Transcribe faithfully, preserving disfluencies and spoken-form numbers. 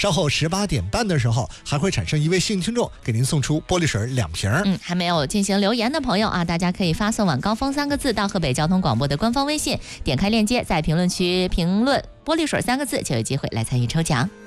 稍后十八点半的时候，还会产生一位幸运听众，给您送出玻璃水两瓶。 嗯，还没有进行留言的朋友啊，大家可以发送晚高峰三个字到河北交通广播的官方微信，点开链接，在评论区评论玻璃水三个字，就有机会来参与抽奖。